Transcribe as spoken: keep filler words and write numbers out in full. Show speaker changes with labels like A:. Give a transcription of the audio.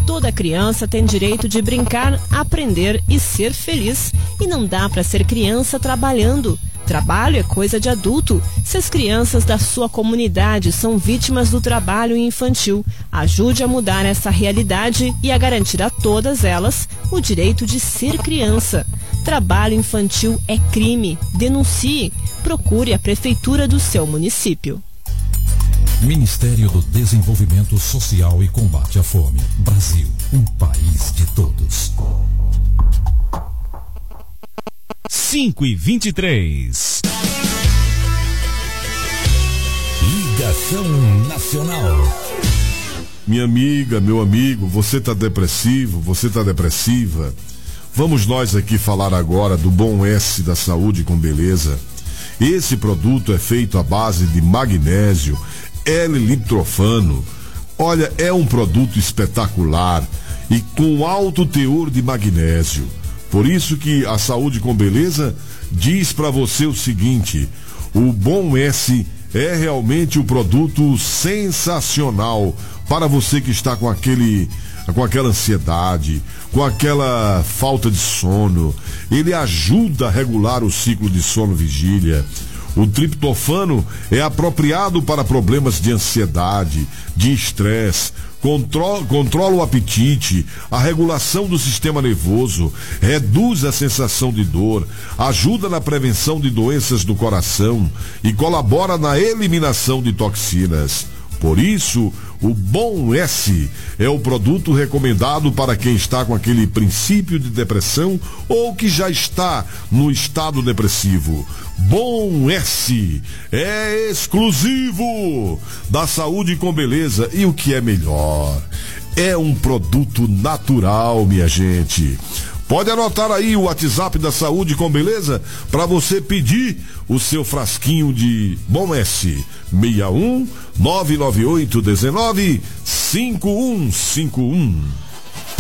A: Toda criança tem direito de brincar, aprender e ser feliz. E não dá para ser criança trabalhando. Trabalho é coisa de adulto. Se as crianças da sua comunidade são vítimas do trabalho infantil, ajude a mudar essa realidade e a garantir a todas elas o direito de ser criança. Trabalho infantil é crime. Denuncie. Procure a prefeitura do seu município.
B: Ministério do Desenvolvimento Social e Combate à Fome. Brasil, um país de todos.
C: cinco e vinte e três.
B: Ligação Nacional.
D: Minha amiga, meu amigo, você tá depressivo, você tá depressiva? Vamos nós aqui falar agora do Bom S da Saúde com Beleza. Esse produto é feito à base de magnésio, L-litrofano. Olha, é um produto espetacular e com alto teor de magnésio. Por isso que a Saúde com Beleza diz para você o seguinte: o Bom S é realmente um produto sensacional para você que está com aquele, com aquela ansiedade, com aquela falta de sono. Ele ajuda a regular o ciclo de sono-vigília. O triptofano é apropriado para problemas de ansiedade, de estresse, controla, controla o apetite, a regulação do sistema nervoso, reduz a sensação de dor, ajuda na prevenção de doenças do coração e colabora na eliminação de toxinas. Por isso, o Bom S é o produto recomendado para quem está com aquele princípio de depressão ou que já está no estado depressivo. Bom S é exclusivo da Saúde com Beleza e o que é melhor, é um produto natural, minha gente. Pode anotar aí o WhatsApp da Saúde com Beleza para você pedir o seu frasquinho de Bom S. seis um nove nove oito um nove cinco um cinco um.